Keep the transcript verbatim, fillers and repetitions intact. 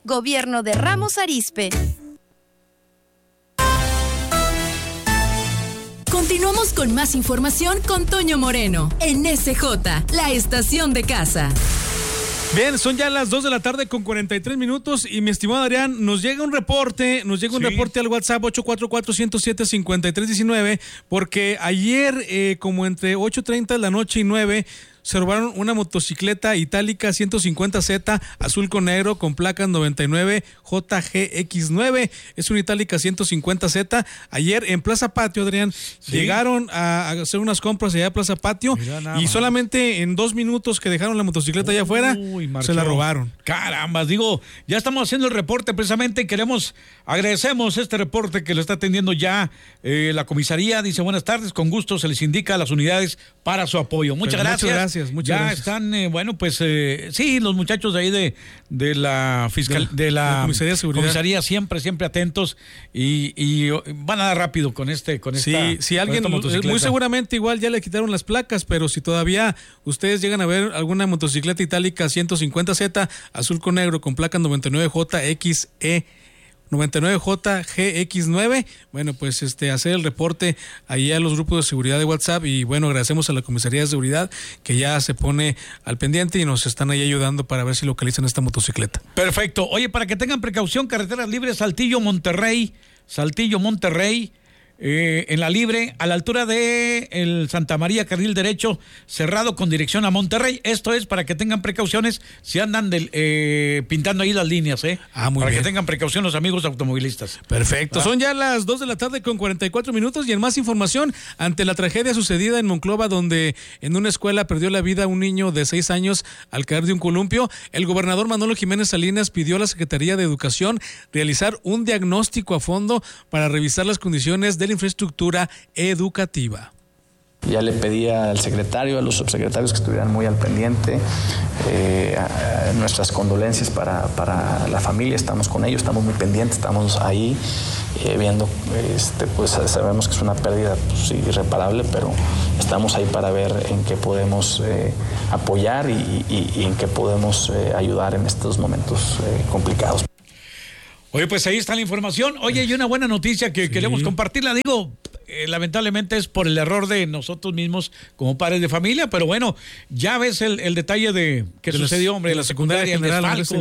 Gobierno de Ramos Arizpe. Continuamos con más información con Toño Moreno en S J, la estación de casa. Bien, son ya las dos de la tarde con cuarenta y tres minutos y mi estimado Adrián, nos llega un reporte, nos llega un sí. reporte al WhatsApp ocho cuatro cuatro, uno cero siete, cinco tres uno nueve, porque ayer eh, como entre ocho treinta de la noche y nueve se robaron una motocicleta itálica ciento cincuenta Z azul con negro con placas noventa y nueve J G X nueve. Es una itálica ciento cincuenta Z. Ayer en Plaza Patio, Adrián, sí. llegaron a hacer unas compras allá a Plaza Patio y solamente en dos minutos que dejaron la motocicleta allá afuera, se la robaron. Caramba, digo, ya estamos haciendo el reporte precisamente. Queremos, agradecemos este reporte que lo está atendiendo ya eh, la comisaría. Dice, buenas tardes, con gusto se les indica a las unidades para su apoyo. Muchas Pero gracias. Muchas gracias. Muchas ya gracias. están, eh, bueno, pues eh, sí, los muchachos de ahí de, de la fiscal, de, de la, la comisaría de seguridad. comisaría siempre, siempre atentos y, y van a dar rápido con este, con esta. Sí, si alguien, muy seguramente igual ya le quitaron las placas, pero si todavía ustedes llegan a ver alguna motocicleta itálica ciento cincuenta Z azul con negro con placa noventa y nueve J X E noventa y nueve J G X nueve, bueno, pues este hacer el reporte ahí a los grupos de seguridad de WhatsApp y bueno, agradecemos a la comisaría de seguridad que ya se pone al pendiente y nos están ahí ayudando para ver si localizan esta motocicleta. Perfecto. Oye, para que tengan precaución, carreteras libres Saltillo Monterrey, Saltillo Monterrey, Eh, en la libre, a la altura de el Santa María, carril derecho, cerrado con dirección a Monterrey. Esto es para que tengan precauciones si andan del, eh, pintando ahí las líneas, ¿eh? Ah, muy para bien. que tengan precaución los amigos automovilistas. Perfecto. ¿Ah? Son ya las dos de la tarde con cuarenta y cuatro minutos y en más información, ante la tragedia sucedida en Monclova, donde en una escuela perdió la vida un niño de seis años al caer de un columpio, el gobernador Manolo Jiménez Salinas pidió a la Secretaría de Educación realizar un diagnóstico a fondo para revisar las condiciones de la infraestructura educativa. Ya le pedí al secretario, a los subsecretarios que estuvieran muy al pendiente, eh, a, a nuestras condolencias para, para la familia, estamos con ellos, estamos muy pendientes, estamos ahí eh, viendo, este, pues sabemos que es una pérdida pues, irreparable, pero estamos ahí para ver en qué podemos eh, apoyar y, y, y en qué podemos eh, ayudar en estos momentos eh, complicados. Oye, pues ahí está la información. Oye, y una buena noticia que sí. queremos compartirla. Digo, eh, lamentablemente es por el error de nosotros mismos como padres de familia, pero bueno, ya ves el, el detalle de qué de sucedió, hombre, en la secundaria, secundaria general.